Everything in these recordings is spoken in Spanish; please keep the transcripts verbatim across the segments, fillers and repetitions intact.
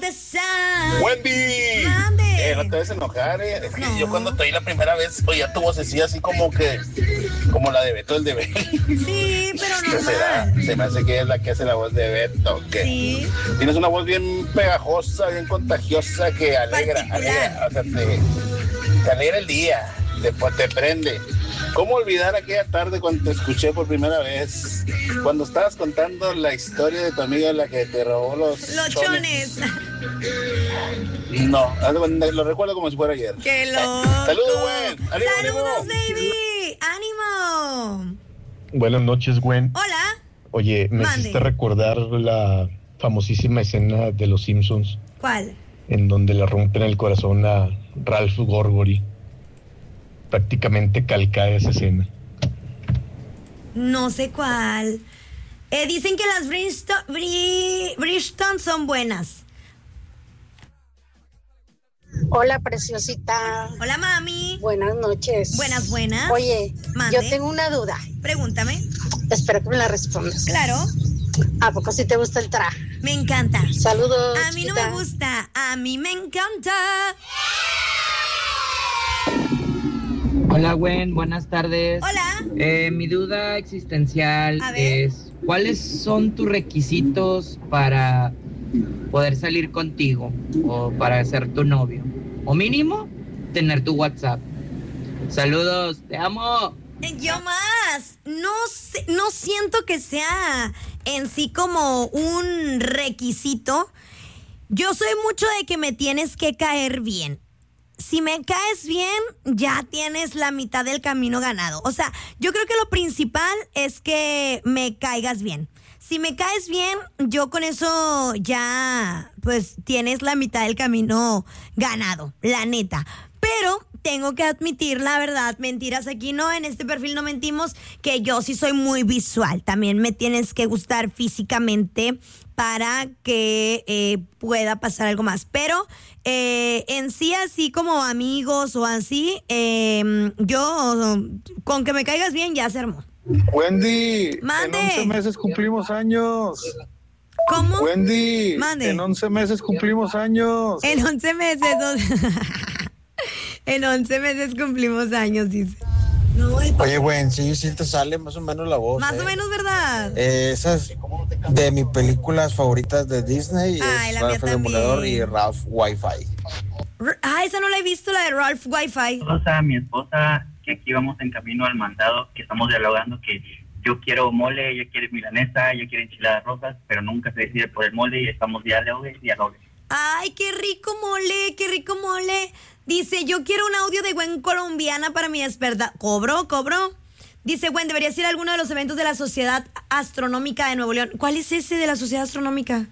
the sun. ¡Wendy! Mande. Eh, no te debes enojar, eh. Es que No. yo cuando te oí la primera vez, oía tu vocecilla así como que, como la de Beto, el de Beto. Sí, pero ¿Qué será? normal. Se me hace que es la que hace la voz de Beto. ¿Qué? Sí. Tienes una voz bien pegajosa, bien contagiosa, que alegra, Particular. alegra, o sea, te, te alegra el día, te, te prende. ¿Cómo olvidar aquella tarde cuando te escuché por primera vez? Cuando estabas contando la historia de tu amiga, la que te robó los, Los chones. No, lo recuerdo como si fuera ayer. ¡Qué loco! ¡Saludos, Gwen! ¡Ánimo, ¡Saludos, ánimo! baby! ¡Ánimo! Buenas noches, Gwen. Hola. Oye, me Mande. hiciste recordar la famosísima escena de Los Simpsons, ¿Cuál? en donde le rompen el corazón a Ralph Gorgory. Prácticamente calcada esa escena. No sé cuál. Eh, dicen que las Bridgestone, Bri- Bridgestone son buenas. Hola, preciosita. Hola, mami. Buenas noches. Buenas, buenas. Oye, Mande. yo tengo una duda. Pregúntame. Espero que me la respondas. Claro. ¿A poco sí te gusta el traje? Me encanta. Saludos. A mí no chiquita. me gusta. A mí me encanta. Hola, Gwen, buenas tardes. Hola. Eh, mi duda existencial A ver. es, ¿cuáles son tus requisitos para poder salir contigo o para ser tu novio? O mínimo, tener tu WhatsApp. Saludos, te amo. Eh, Yo más. No sé, no siento que sea en sí como un requisito. Yo soy mucho de que me tienes que caer bien. Si me caes bien, ya tienes la mitad del camino ganado. O sea, yo creo que lo principal es que me caigas bien. Si me caes bien, yo con eso ya, pues, tienes la mitad del camino ganado, la neta. Pero tengo que admitir la verdad, mentiras aquí no, en este perfil no mentimos, que yo sí soy muy visual. También me tienes que gustar físicamente para que eh, pueda pasar algo más. Pero eh, en sí, así como amigos o así, eh, yo, con que me caigas bien, ya se armó. Wendy, Mande. en once meses cumplimos años. ¿Cómo? Wendy, Mande. en once meses cumplimos años. En once meses, o- en once meses cumplimos años, dice. No, es Oye, Gwen, sí, sí te sale más o menos la voz. más ¿eh? o menos, ¿verdad? Eh, esas de mis películas favoritas de Disney Ay, es la mía Ralph el Demoledor también. y Ralph Wi-Fi. R- Ah, esa no la he visto, la de Ralph Wi-Fi. A mi esposa, que aquí vamos en camino al mandado, que estamos dialogando, que yo quiero mole, ella quiere milanesa, ella quiere enchiladas rojas, pero nunca se decide por el mole y estamos dialogue, dialogue. Ay, qué rico mole, qué rico mole. Dice, yo quiero un audio de Gwen colombiana para mi despertar. ¿Cobro? ¿Cobro? Dice, Gwen, deberías ir a alguno de los eventos de la Sociedad Astronómica de Nuevo León. ¿Cuál es ese de la Sociedad Astronómica?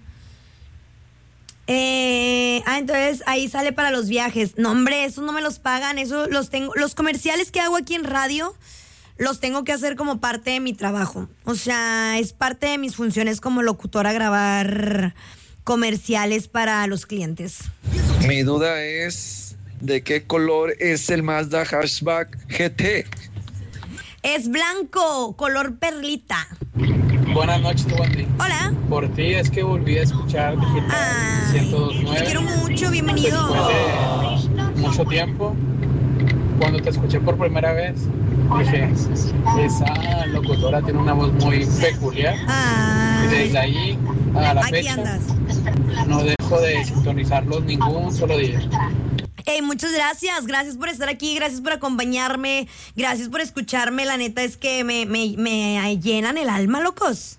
Eh, ah, entonces ahí sale para los viajes. No, hombre, esos no me los pagan. Eso los tengo. Los comerciales que hago aquí en radio los tengo que hacer como parte de mi trabajo. O sea, es parte de mis funciones como locutora grabar comerciales para los clientes. Mi duda es, ¿de qué color es el Mazda Hatchback G T? Es blanco, color perlita. Buenas noches, Wendy. Hola. Por ti es que volví a escuchar Digital Ay, ciento dos punto nueve. te quiero mucho, bienvenido. Después de mucho tiempo, cuando te escuché por primera vez, dije, esa locutora tiene una voz muy peculiar. Ay. Y desde ahí a la Aquí fecha, andas. no dejo de sintonizarlos ningún solo día. Hey, muchas gracias, gracias por estar aquí, gracias por acompañarme, gracias por escucharme, la neta es que me, me, me llenan el alma, locos.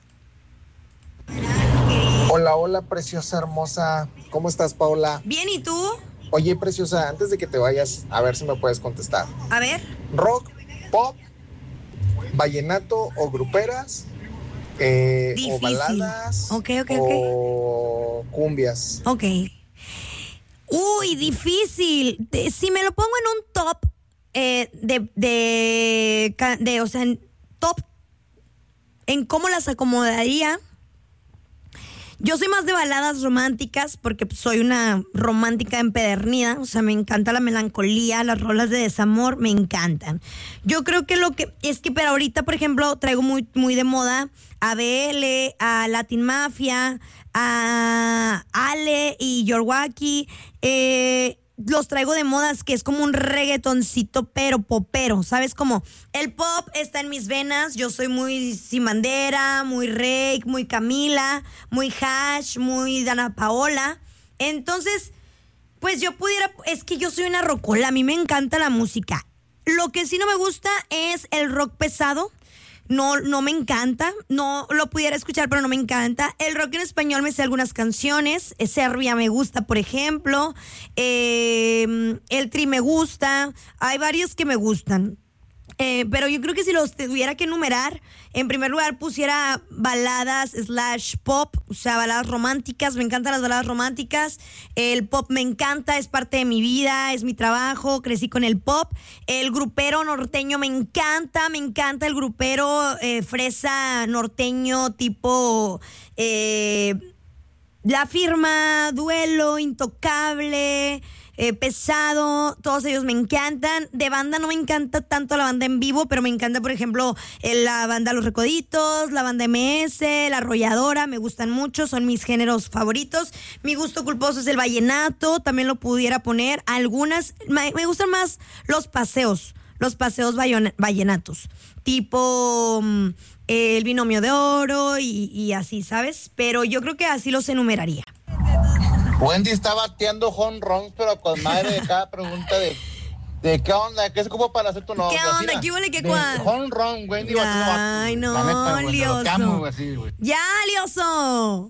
Hola, hola, preciosa, hermosa. ¿Cómo estás, Paola? Bien, ¿y tú? Oye, preciosa, antes de que te vayas, a ver si me puedes contestar. A ver. ¿Rock, pop, vallenato o gruperas? Eh, o Difícil. baladas. Ok, ok, o cumbias. Ok. Uy, difícil. De- si me lo pongo en un top eh, de, de, ca- de, o sea, en top, en cómo las acomodaría, Yo soy más de baladas románticas porque soy una romántica empedernida, o sea, me encanta la melancolía, las rolas de desamor, me encantan. Yo creo que lo que es que, pero ahorita, por ejemplo, traigo muy, muy de moda a B L, a Latin Mafia, a Ale y Yorwaki, eh... los traigo de modas, que es como un reggaetoncito pero popero, ¿sabes? Como el pop está en mis venas, yo soy muy Sin Bandera, muy Rake, muy Camila, muy Hash, muy Dana Paola. Entonces, pues yo pudiera, es que yo soy una rocola, a mí me encanta la música. Lo que sí no me gusta es el rock pesado. No, no me encanta, no lo pudiera escuchar, pero no me encanta. El rock en español me sé algunas canciones. Serbia me gusta, por ejemplo. Eh, el Tri me gusta. Hay varios que me gustan. Eh, pero yo creo que si los tuviera que enumerar, en primer lugar pusiera baladas slash pop, o sea, baladas románticas. Me encantan las baladas románticas. El pop me encanta, es parte de mi vida, es mi trabajo, crecí con el pop. El grupero norteño me encanta, me encanta el grupero eh, fresa norteño tipo eh, La Firma, Duelo, Intocable, Eh, Pesado, todos ellos me encantan. De banda no me encanta tanto la banda en vivo, pero me encanta, por ejemplo, eh, la banda Los Recoditos, la banda M S, la Arrolladora, me gustan mucho, son mis géneros favoritos. Mi gusto culposo es el vallenato, también lo pudiera poner. Algunas, me, me gustan más los paseos, los paseos vallenatos, tipo mm, El Binomio de Oro y, y así, ¿sabes? Pero yo creo que así los enumeraría. Wendy está bateando home runs, pero con madre de cada pregunta de, de qué onda, qué se ocupa para hacer tu novia. ¿Qué onda? ¿Qué huele? ¿Qué cuál? Home run, Wendy. Ay, no, neta, güey, Lioso. te lo camo, así, güey. Ya, Lioso.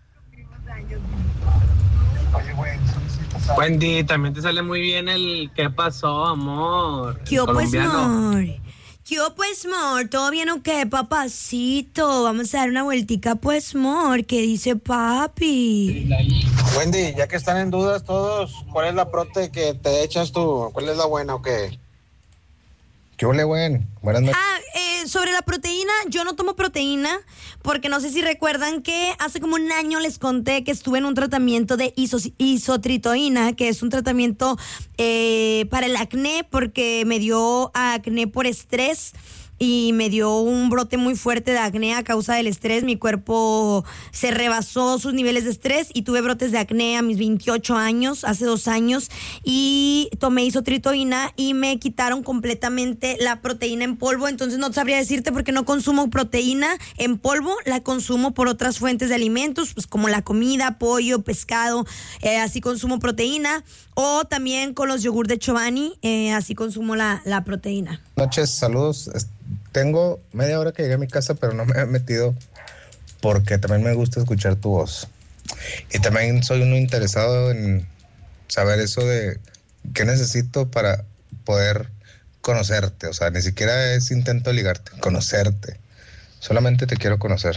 Wendy, también te sale muy bien el ¿qué pasó, amor? ¿Qué pues, amor? ¿Qué pues, amor? ¿Todo bien o qué, papacito? Vamos a dar una vueltica, pues, amor. ¿Qué dice papi? Wendy, ya que están en dudas todos, ¿cuál es la prote que te echas tú? ¿Cuál es la buena o qué? ¿Qué ole, buen? Buenas noches. Ah, eh, sobre la proteína, yo no tomo proteína porque no sé si recuerdan que hace como un año les conté que estuve en un tratamiento de isos- isotritoína, que es un tratamiento eh, para el acné porque me dio acné por estrés. Y me dio un brote muy fuerte de acné a causa del estrés. Mi cuerpo se rebasó sus niveles de estrés y tuve brotes de acné a mis veintiocho años, hace dos años. Y tomé isotritoína y me quitaron completamente la proteína en polvo. Entonces no sabría decirte porque no consumo proteína en polvo. La consumo por otras fuentes de alimentos, pues como la comida, pollo, pescado. Eh, así consumo proteína. O también con los yogur de Chobani, eh, así consumo la, la proteína. Noches, saludos. Tengo media hora que llegué a mi casa, pero no me he metido porque también me gusta escuchar tu voz. Y también soy uno interesado en saber eso de qué necesito para poder conocerte. O sea, ni siquiera es intento ligarte, conocerte. Solamente te quiero conocer.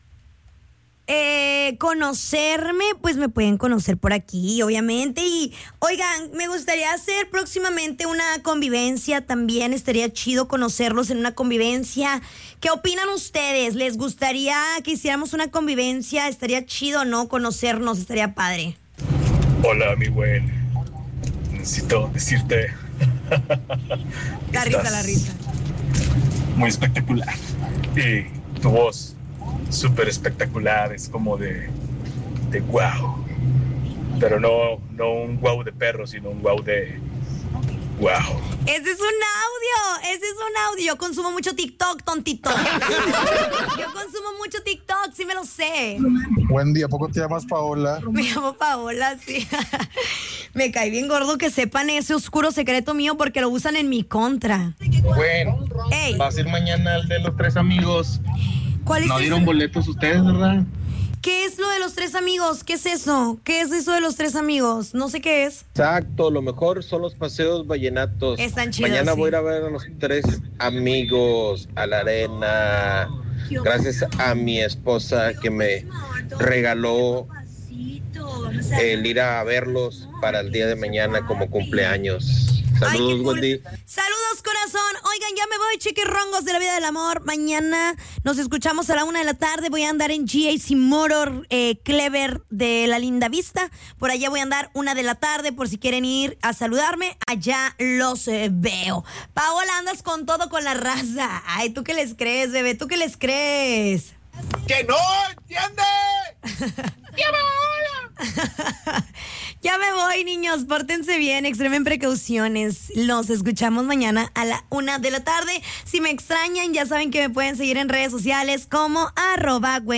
Eh, conocerme, pues me pueden conocer por aquí, obviamente. Y, oigan, me gustaría hacer próximamente una convivencia también. Estaría chido conocerlos en una convivencia. ¿Qué opinan ustedes? ¿Les gustaría que hiciéramos una convivencia? Estaría chido, ¿no? Conocernos, estaría padre. Hola, mi buen. Necesito decirte... La risa, la risa. Muy espectacular. Y tu voz... súper espectacular, es como de de wow, pero no, no un wow de perro, sino un wow de wow. Ese es un audio, ese es un audio. Yo consumo mucho TikTok, tontito. Yo consumo mucho TikTok, sí me lo sé. Wendy, ¿a poco te llamas Paola? Me llamo Paola, sí. Me cae bien gordo que sepan ese oscuro secreto mío porque lo usan en mi contra. Bueno, Ey. vas a ir mañana al de los tres amigos. ¿Cuál es No ese? dieron boletos ustedes, ¿verdad? ¿Qué es lo de los tres amigos? ¿Qué es eso? ¿Qué es eso de los tres amigos? No sé qué es. Exacto, lo mejor son los paseos vallenatos. Están chidos, Mañana sí. voy a ir a ver a los tres amigos a la arena. Gracias a mi esposa que me regaló el ir a verlos para el día de mañana como cumpleaños. Saludos, Ay, qué cool. Wendy. Saludos, corazón. Oigan, ya me voy, chiquirrongos de la vida del amor. Mañana nos escuchamos a la una de la tarde. Voy a andar en G A C Motor eh, Clever de la Linda Vista. Por allá voy a andar una de la tarde por si quieren ir a saludarme. Allá los eh, veo. Paola, andas con todo con la raza. Ay, ¿tú qué les crees, bebé? ¿Tú qué les crees? ¡Que no entiende! ¡Ya me Ya me voy, niños. Pórtense bien, extremen precauciones. Los escuchamos mañana a la una de la tarde. Si me extrañan, ya saben que me pueden seguir en redes sociales como arroba